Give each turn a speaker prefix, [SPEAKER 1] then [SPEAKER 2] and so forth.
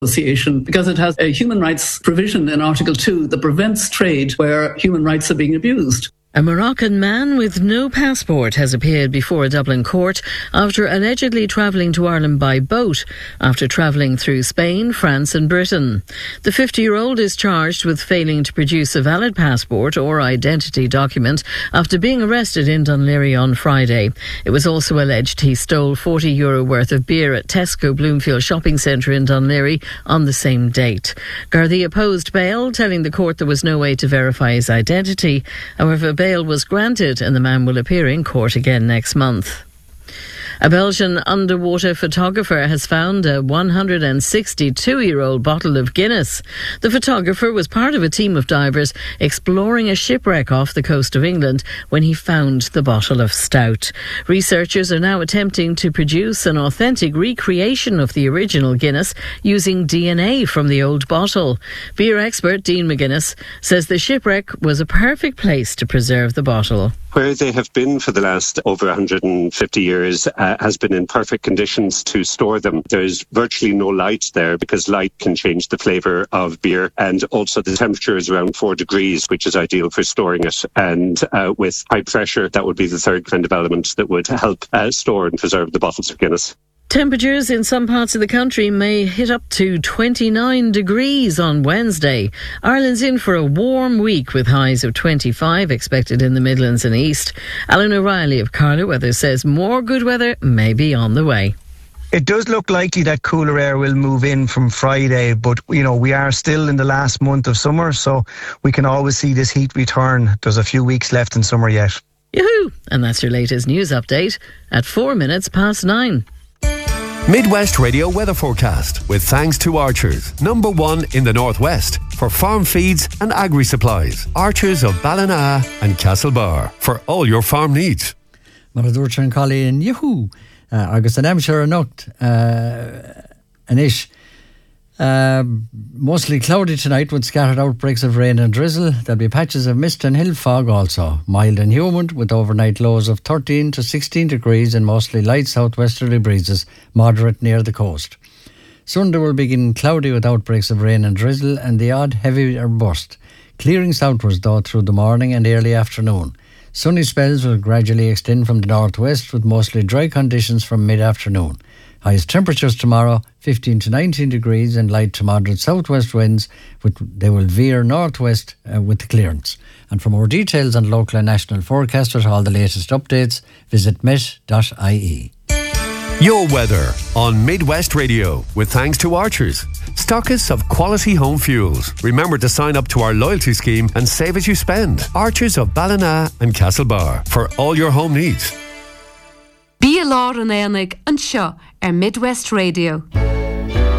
[SPEAKER 1] Association because it has a human rights provision in Article 2 that prevents trade where human rights are being abused.
[SPEAKER 2] A Moroccan man with no passport has appeared before a Dublin court after allegedly travelling to Ireland by boat after travelling through Spain, France and Britain. The 50-year-old is charged with failing to produce a valid passport or identity document after being arrested in Dún Laoghaire on Friday. It was also alleged he stole €40 worth of beer at Tesco Bloomfield Shopping Centre in Dún Laoghaire on the same date. Gardaí opposed bail, telling the court there was no way to verify his identity. However, bail was granted and the man will appear in court again next month. A Belgian underwater photographer has found a 162-year-old bottle of Guinness. The photographer was part of a team of divers exploring a shipwreck off the coast of England when he found the bottle of stout. Researchers are now attempting to produce an authentic recreation of the original Guinness using DNA from the old bottle. Beer expert Dean McGuinness says the shipwreck was a perfect place to preserve the bottle.
[SPEAKER 3] Where they have been for the last over 150 years has been in perfect conditions to store them. There's virtually no light there because light can change the flavour of beer, and also the temperature is around 4 degrees, which is ideal for storing it. And with high pressure, that would be the third kind of element that would help store and preserve the bottles of Guinness.
[SPEAKER 2] Temperatures in some parts of the country may hit up to 29 degrees on Wednesday. Ireland's in for a warm week with highs of 25 expected in the Midlands and East. Alan O'Reilly of Carlow Weather says more good weather may be on the way.
[SPEAKER 4] It does look likely that cooler air will move in from Friday, but, we are still in the last month of summer, so we can always see this heat return. There's a few weeks left in summer yet.
[SPEAKER 2] Yoo-hoo! And that's your latest news update at 9:04.
[SPEAKER 5] Midwest Radio weather forecast with thanks to Archers, #1 in the Northwest for farm feeds and agri supplies. Archers of Ballina and Castlebar for all your farm needs.
[SPEAKER 6] Maradúir an Colleen, yoo-hoo! Agus an Amshire Anocht, Anish. Mostly cloudy tonight with scattered outbreaks of rain and drizzle. There'll be patches of mist and hill fog also. Mild and humid with overnight lows of 13 to 16 degrees and mostly light southwesterly breezes, moderate near the coast. Sunday will begin cloudy with outbreaks of rain and drizzle and the odd heavier burst, clearing southwards though through the morning and early afternoon. Sunny spells will gradually extend from the northwest with mostly dry conditions from mid-afternoon. Highest temperatures tomorrow, 15 to 19 degrees and light to moderate southwest winds. They will veer northwest with the clearance. And for more details on local and national forecasters, all the latest updates, visit met.ie.
[SPEAKER 5] Your weather on Midwest Radio with thanks to Archers, stockists of quality home fuels. Remember to sign up to our loyalty scheme and save as you spend. Archers of Ballina and Castlebar for all your home needs.
[SPEAKER 7] Bí a lá an éanaig an seo ar Midwest Radio.